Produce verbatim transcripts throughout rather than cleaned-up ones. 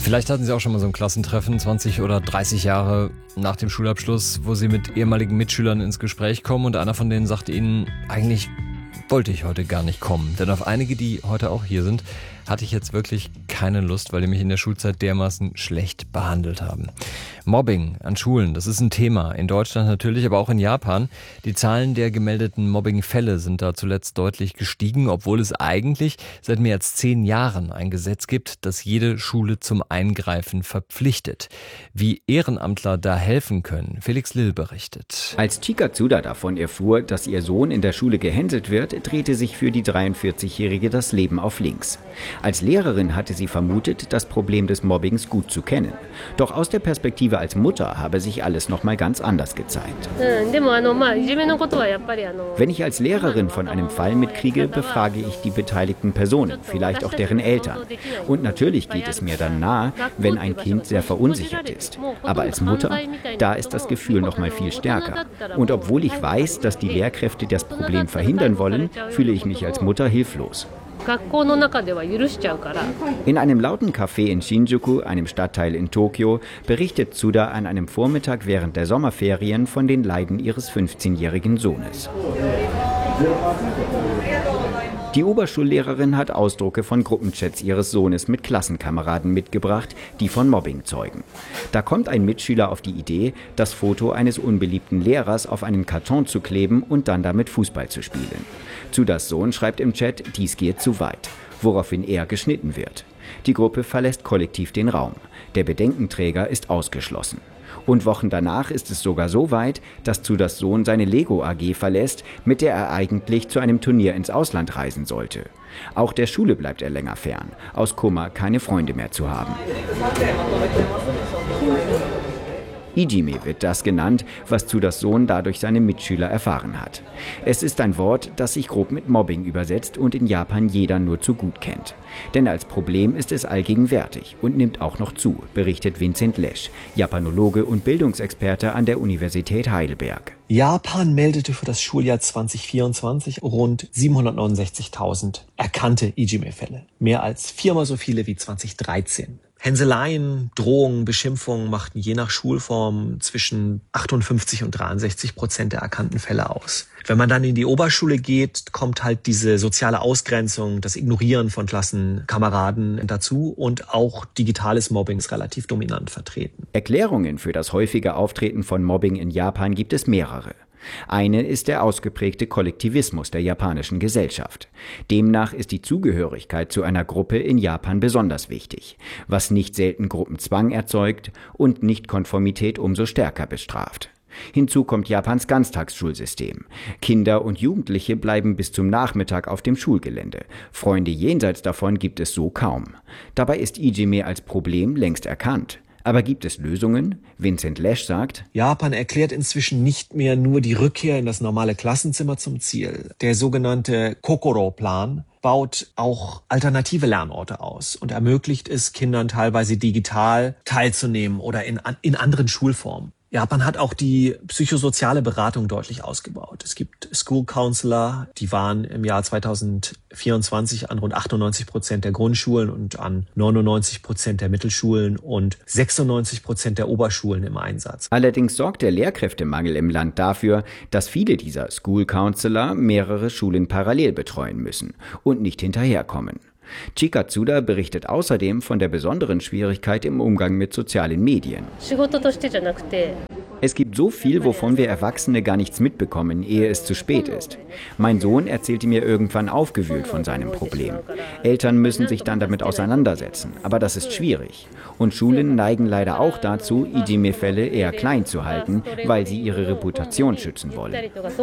Vielleicht hatten Sie auch schon mal so ein Klassentreffen, zwanzig oder dreißig Jahre nach dem Schulabschluss, wo Sie mit ehemaligen Mitschülern ins Gespräch kommen und einer von denen sagt Ihnen, eigentlich wollte ich heute gar nicht kommen. Denn auf einige, die heute auch hier sind, hatte ich jetzt wirklich keine Lust, weil die mich in der Schulzeit dermaßen schlecht behandelt haben. Mobbing an Schulen, das ist ein Thema. In Deutschland natürlich, aber auch in Japan. Die Zahlen der gemeldeten Mobbingfälle sind da zuletzt deutlich gestiegen, obwohl es eigentlich seit mehr als zehn Jahren ein Gesetz gibt, das jede Schule zum Eingreifen verpflichtet. Wie Ehrenamtler da helfen können, Felix Lill berichtet. Als Chika Tsuda davon erfuhr, dass ihr Sohn in der Schule gehänselt wird, drehte sich für die dreiundvierzigjährige das Leben auf links. Als Lehrerin hatte sie vermutet, das Problem des Mobbings gut zu kennen. Doch aus der Perspektive als Mutter habe sich alles noch mal ganz anders gezeigt. Wenn ich als Lehrerin von einem Fall mitkriege, befrage ich die beteiligten Personen, vielleicht auch deren Eltern. Und natürlich geht es mir dann nahe, wenn ein Kind sehr verunsichert ist. Aber als Mutter, da ist das Gefühl noch mal viel stärker. Und obwohl ich weiß, dass die Lehrkräfte das Problem verhindern wollen, fühle ich mich als Mutter hilflos. In einem lauten Café in Shinjuku, einem Stadtteil in Tokio, berichtet Tsuda an einem Vormittag während der Sommerferien von den Leiden ihres fünfzehnjährigen Sohnes. Die Oberschullehrerin hat Ausdrucke von Gruppenchats ihres Sohnes mit Klassenkameraden mitgebracht, die von Mobbing zeugen. Da kommt ein Mitschüler auf die Idee, das Foto eines unbeliebten Lehrers auf einen Karton zu kleben und dann damit Fußball zu spielen. Tsudas Sohn schreibt im Chat, dies geht zu weit, woraufhin er geschnitten wird. Die Gruppe verlässt kollektiv den Raum. Der Bedenkenträger ist ausgeschlossen. Und Wochen danach ist es sogar so weit, dass Tsudas Sohn seine Lego A G verlässt, mit der er eigentlich zu einem Turnier ins Ausland reisen sollte. Auch der Schule bleibt er länger fern, aus Kummer, keine Freunde mehr zu haben. Ijime wird das genannt, was Tsudas Sohn dadurch seine Mitschüler erfahren hat. Es ist ein Wort, das sich grob mit Mobbing übersetzt und in Japan jeder nur zu gut kennt. Denn als Problem ist es allgegenwärtig und nimmt auch noch zu, berichtet Vincent Lesch, Japanologe und Bildungsexperte an der Universität Heidelberg. Japan meldete für das Schuljahr zwanzig vierundzwanzig rund siebenhundertneunundsechzigtausend erkannte Ijime-Fälle. Mehr als viermal so viele wie zwanzig dreizehn. Hänseleien, Drohungen, Beschimpfungen machten je nach Schulform zwischen achtundfünfzig und dreiundsechzig Prozent der erkannten Fälle aus. Wenn man dann in die Oberschule geht, kommt halt diese soziale Ausgrenzung, das Ignorieren von Klassenkameraden dazu und auch digitales Mobbing ist relativ dominant vertreten. Erklärungen für das häufige Auftreten von Mobbing in Japan gibt es mehrere. Eine ist der ausgeprägte Kollektivismus der japanischen Gesellschaft. Demnach ist die Zugehörigkeit zu einer Gruppe in Japan besonders wichtig, was nicht selten Gruppenzwang erzeugt und Nichtkonformität umso stärker bestraft. Hinzu kommt Japans Ganztagsschulsystem. Kinder und Jugendliche bleiben bis zum Nachmittag auf dem Schulgelände. Freunde jenseits davon gibt es so kaum. Dabei ist Ijime als Problem längst erkannt. Aber gibt es Lösungen? Vincent Lesch sagt, Japan erklärt inzwischen nicht mehr nur die Rückkehr in das normale Klassenzimmer zum Ziel. Der sogenannte Kokoro-Plan baut auch alternative Lernorte aus und ermöglicht es Kindern teilweise digital teilzunehmen oder in, in anderen Schulformen. Japan hat auch die psychosoziale Beratung deutlich ausgebaut. Es gibt School Counselor, die waren im Jahr zweitausendvierundzwanzig an rund achtundneunzig Prozent der Grundschulen und an neunundneunzig Prozent der Mittelschulen und sechsundneunzig Prozent der Oberschulen im Einsatz. Allerdings sorgt der Lehrkräftemangel im Land dafür, dass viele dieser School Counselor mehrere Schulen parallel betreuen müssen und nicht hinterherkommen. Chika Tsuda berichtet außerdem von der besonderen Schwierigkeit im Umgang mit sozialen Medien. Es gibt so viel, wovon wir Erwachsene gar nichts mitbekommen, ehe es zu spät ist. Mein Sohn erzählte mir irgendwann aufgewühlt von seinem Problem. Eltern müssen sich dann damit auseinandersetzen, aber das ist schwierig. Und Schulen neigen leider auch dazu, Ijime-Fälle eher klein zu halten, weil sie ihre Reputation schützen wollen.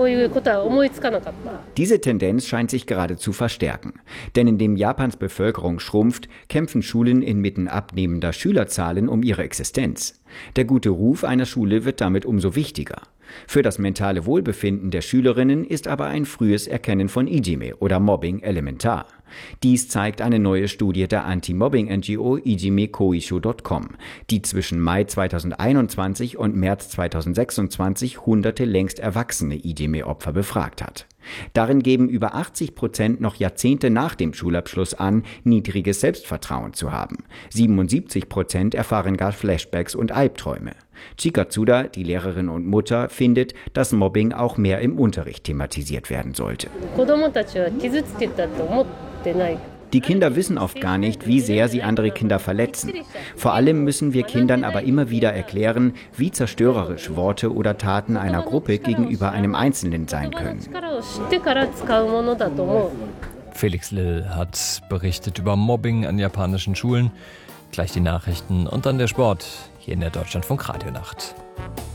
Diese Tendenz scheint sich gerade zu verstärken. Denn indem Japans Bevölkerung schrumpft, kämpfen Schulen inmitten abnehmender Schülerzahlen um ihre Existenz. Der gute Ruf einer Schule wird damit umso wichtiger. Für das mentale Wohlbefinden der Schülerinnen ist aber ein frühes Erkennen von Ijime oder Mobbing elementar. Dies zeigt eine neue Studie der Anti-Mobbing-N G O ijime koisho Punkt com, die zwischen Mai zweitausendeinundzwanzig und März zweitausendsechsundzwanzig hunderte längst erwachsene Ijime-Opfer befragt hat. Darin geben über achtzig Prozent noch Jahrzehnte nach dem Schulabschluss an, niedriges Selbstvertrauen zu haben. siebenundsiebzig Prozent erfahren gar Flashbacks und Albträume. Chika Tsuda, die Lehrerin und Mutter, findet, dass Mobbing auch mehr im Unterricht thematisiert werden sollte. Die Kinder wissen oft gar nicht, wie sehr sie andere Kinder verletzen. Vor allem müssen wir Kindern aber immer wieder erklären, wie zerstörerisch Worte oder Taten einer Gruppe gegenüber einem Einzelnen sein können. Felix Lill hat berichtet über Mobbing an japanischen Schulen. Gleich die Nachrichten und dann der Sport hier in der Deutschlandfunk Radionacht.